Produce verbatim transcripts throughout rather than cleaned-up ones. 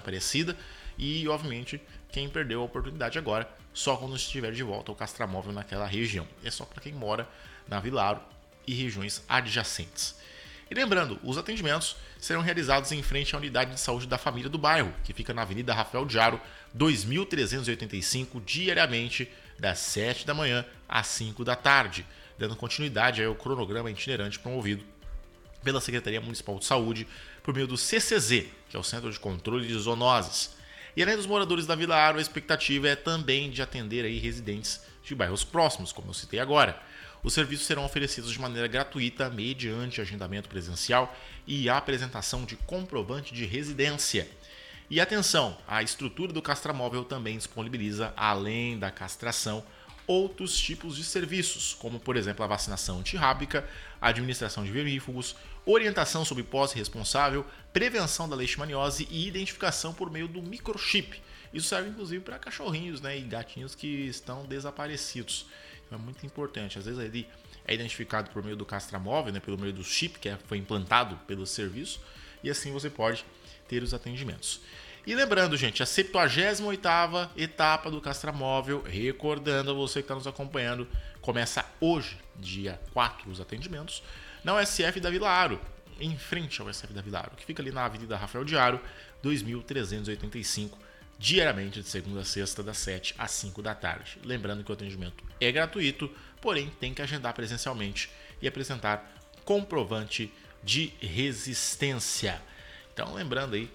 Aparecida. E, obviamente, quem perdeu a oportunidade agora, só quando estiver de volta ao Castramóvel naquela região. É só para quem mora na Vila Aro e regiões adjacentes. E lembrando, os atendimentos serão realizados em frente à Unidade de Saúde da Família do Bairro, que fica na Avenida Rafael de Aro, dois mil trezentos e oitenta e cinco, diariamente, das sete da manhã às cinco da tarde, dando continuidade ao cronograma itinerante promovido pela Secretaria Municipal de Saúde por meio do C C Z, que é o Centro de Controle de Zoonoses. E além dos moradores da Vila Aro, a expectativa é também de atender aí residentes de bairros próximos, como eu citei agora. Os serviços serão oferecidos de maneira gratuita, mediante agendamento presencial e apresentação de comprovante de residência. E atenção, a estrutura do Castramóvel também disponibiliza, além da castração, outros tipos de serviços, como por exemplo a vacinação antirrábica, administração de vermífugos, orientação sobre posse responsável, prevenção da leishmaniose e identificação por meio do microchip. Isso serve inclusive para cachorrinhos, né, e gatinhos que estão desaparecidos. Então é muito importante. Às vezes ele é identificado por meio do Castramóvel, né, pelo meio do chip que foi implantado pelo serviço, e assim você pode ter os atendimentos. E lembrando, gente, a septuagésima oitava etapa do Castramóvel, recordando a você que está nos acompanhando, começa hoje, dia quatro, os atendimentos, na U S F da Vila Aro, em frente ao U S F da Vila Aro, que fica ali na Avenida Rafael de Aro, dois mil trezentos e oitenta e cinco, diariamente de segunda a sexta, das sete às cinco da tarde. Lembrando que o atendimento é gratuito, porém tem que agendar presencialmente e apresentar comprovante de resistência. Então, lembrando aí,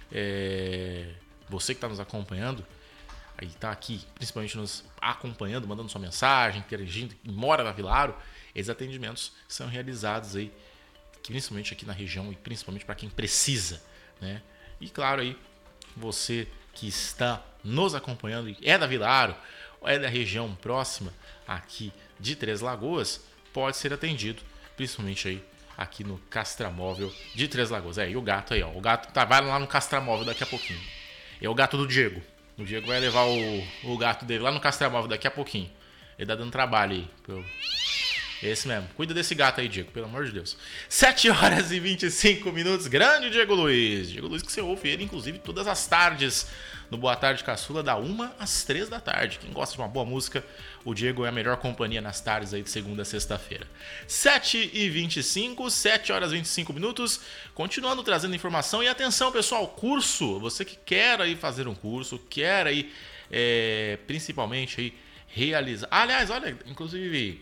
É, você que está nos acompanhando, aí está aqui, principalmente nos acompanhando, mandando sua mensagem, interagindo, e mora na Vila Aro, esses atendimentos são realizados aí, principalmente aqui na região e principalmente para quem precisa, né? E claro aí, você que está nos acompanhando e é da Vila Aro, ou é da região próxima aqui de Três Lagoas, pode ser atendido, principalmente aí aqui no Castramóvel de Três Lagoas. É, e o gato aí, ó. O gato tá, vai lá no Castramóvel daqui a pouquinho. É o gato do Diego. O Diego vai levar o, o gato dele lá no Castramóvel daqui a pouquinho. Ele tá dando trabalho aí. Pelo... Esse mesmo. Cuida desse gato aí, Diego, pelo amor de Deus. sete horas e vinte e cinco minutos. Grande Diego Luiz. Diego Luiz que você ouve ele, inclusive, todas as tardes. No Boa Tarde Caçula, da uma às três da tarde. Quem gosta de uma boa música, o Diego é a melhor companhia nas tardes aí de segunda a sexta-feira. sete e vinte e cinco, sete horas e vinte e cinco minutos. Continuando trazendo informação. E atenção, pessoal, curso. Você que quer aí fazer um curso, quer aí, é, principalmente aí, realizar... Aliás, olha, inclusive,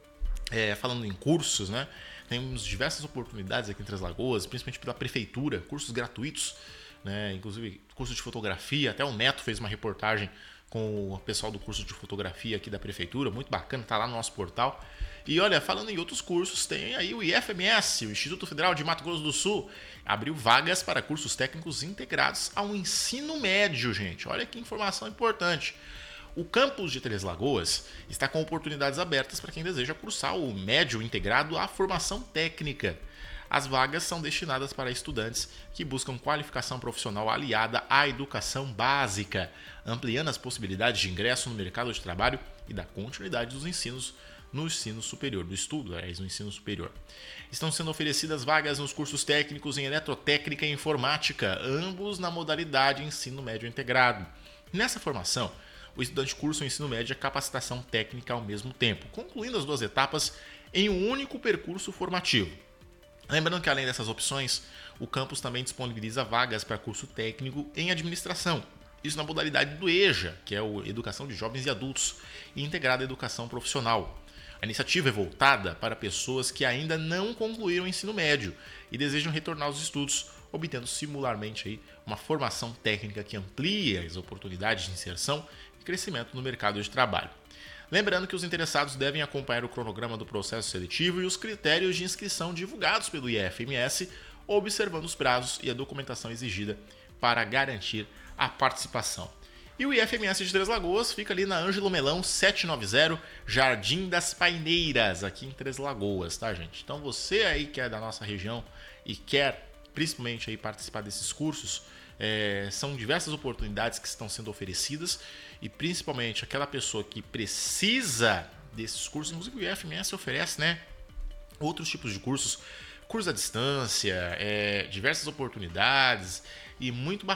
é, falando em cursos, né? Temos diversas oportunidades aqui em Três Lagoas, principalmente pela prefeitura, cursos gratuitos, né? Inclusive curso de fotografia, até o Neto fez uma reportagem com o pessoal do curso de fotografia aqui da prefeitura, muito bacana, tá lá no nosso portal. E olha, falando em outros cursos, tem aí o I F M S, o Instituto Federal de Mato Grosso do Sul, abriu vagas para cursos técnicos integrados ao ensino médio, gente. Olha que informação importante. O campus de Três Lagoas está com oportunidades abertas para quem deseja cursar o médio integrado à formação técnica. As vagas são destinadas para estudantes que buscam qualificação profissional aliada à educação básica, ampliando as possibilidades de ingresso no mercado de trabalho e da continuidade dos ensinos no ensino superior, do estudo, aliás, no ensino superior. Estão sendo oferecidas vagas nos cursos técnicos em eletrotécnica e informática, ambos na modalidade ensino médio integrado. Nessa formação, o estudante cursa o ensino médio e a capacitação técnica ao mesmo tempo, concluindo as duas etapas em um único percurso formativo. Lembrando que além dessas opções, o campus também disponibiliza vagas para curso técnico em administração. Isso na modalidade do EJA, que é o Educação de Jovens e Adultos, e integrada à educação profissional. A iniciativa é voltada para pessoas que ainda não concluíram o ensino médio e desejam retornar aos estudos, obtendo simularmente aí uma formação técnica que amplia as oportunidades de inserção e crescimento no mercado de trabalho. Lembrando que os interessados devem acompanhar o cronograma do processo seletivo e os critérios de inscrição divulgados pelo I F M S, observando os prazos e a documentação exigida para garantir a participação. E o I F M S de Três Lagoas fica ali na Ângelo Melão setecentos e noventa, Jardim das Paineiras, aqui em Três Lagoas, tá, gente? Então você aí que é da nossa região e quer principalmente aí participar desses cursos, é, são diversas oportunidades que estão sendo oferecidas e principalmente aquela pessoa que precisa desses cursos, inclusive o I F M S oferece, né, outros tipos de cursos, cursos à distância, é, diversas oportunidades e muito bacana.